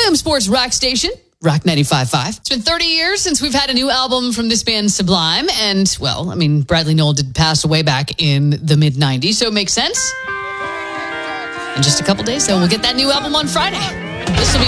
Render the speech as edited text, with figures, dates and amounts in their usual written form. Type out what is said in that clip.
AM Sports Rock Station, Rock 95.5. It's been 30 years since we've had a new album from this band Sublime. And, well, I mean, Bradley Nowell did pass away back in the mid-90s, so it makes sense. In just a couple days, so we'll get that new album on Friday.